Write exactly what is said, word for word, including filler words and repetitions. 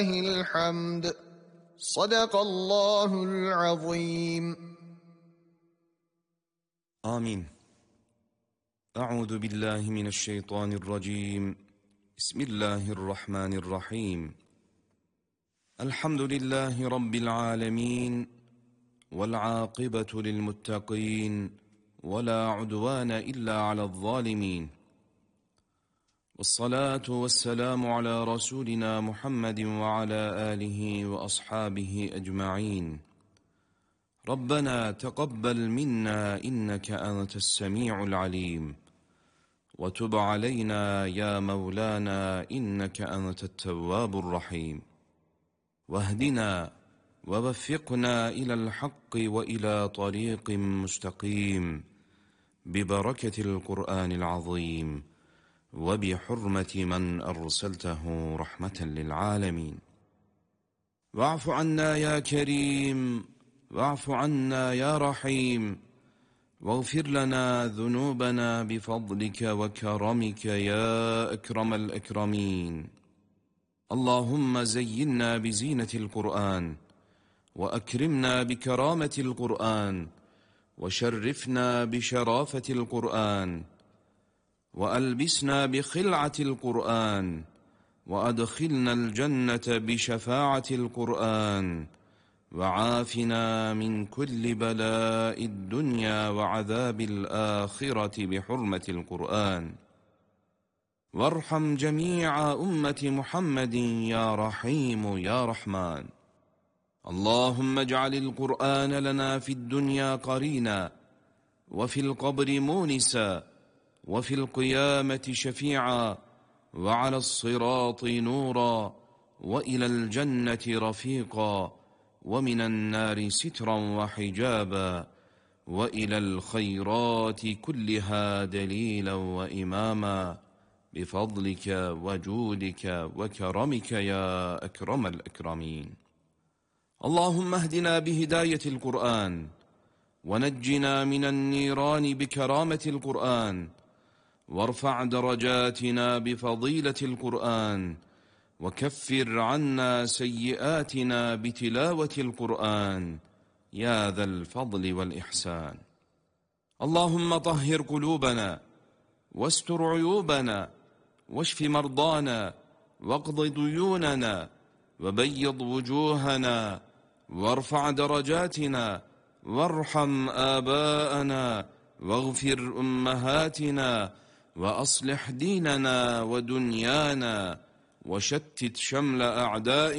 الحمد. صدق الله العظيم. آمين. أعوذ بالله من الشيطان الرجيم. بسم الله الرحمن الرحيم. الحمد لله رب العالمين، والعاقبة للمتقين، ولا عدوان إلا على الظالمين، والصلاة والسلام على رسولنا محمد وعلى آله وأصحابه أجمعين. ربنا تقبل منا إنك أنت السميع العليم، وتب علينا يا مولانا إنك أنت التواب الرحيم، واهدنا ووفقنا إلى الحق وإلى طريق مستقيم ببركة القرآن العظيم وبحرمة من أرسلته رحمة للعالمين. واعف عنا يا كريم، واعف عنا يا رحيم، واغفر لنا ذنوبنا بفضلك وكرمك يا أكرم الأكرمين. اللهم زينا بزينة القرآن، وأكرمنا بكرامة القرآن، وشرفنا بشرافة القرآن، وألبسنا بخلعة القرآن، وأدخلنا الجنة بشفاعة القرآن، وعافنا من كل بلاء الدنيا وعذاب الآخرة بحرمة القرآن. وارحم جميع أمة محمد يا رحيم يا رحمن. اللهم اجعل القرآن لنا في الدنيا قرينا، وفي القبر مونسا، وفي القيامة شفيعا، وعلى الصراط نورا، وإلى الجنة رفيقا، ومن النار سترا وحجابا، وإلى الخيرات كلها دليلا وإماما بفضلك وجودك وكرمك يا أكرم الأكرمين. اللهم اهدنا بهداية القرآن، ونجنا من النيران بكرامة القرآن، وارفع درجاتنا بفضيلة القرآن، وكفر عنا سيئاتنا بتلاوة القرآن يا ذا الفضل والإحسان. اللهم طهر قلوبنا، واستر عيوبنا، واشف مرضانا، واقض ديوننا، وبيض وجوهنا، وارفع درجاتنا، وارحم آباءنا، واغفر أمهاتنا، وأصلح ديننا ودنيانا، وشتت شمل أعدائنا